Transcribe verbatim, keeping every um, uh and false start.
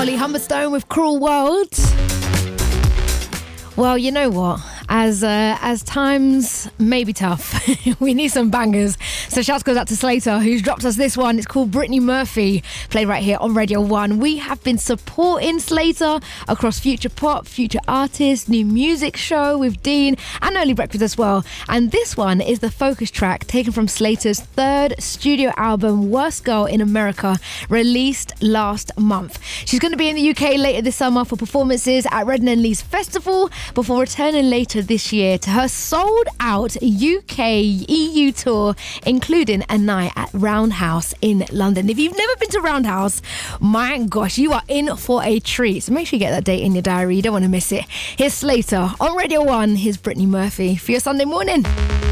Molly Humberstone with Cruel World. Well, you know what? As uh, as times may be tough, we need some bangers. So shouts goes out to Slater, who's dropped us this one. It's called Brittany Murphy, played right here on Radio one. We have been supporting Slater across Future Pop, Future Artists, New Music Show with Dean, and Early Breakfast as well. And this one is the focus track taken from Slater's third studio album, Worst Girl in America, released last month. She's going to be in the U K later this summer for performances at Redden and Lee's Festival before returning later this year to her sold-out U K E U tour, including a night at Roundhouse in London. If you've never been to Roundhouse, my gosh, you are in for a treat. So make sure you get that date in your diary. You don't want to miss it. Here's Slater on Radio one. Here's Brittany Murphy for your Sunday morning.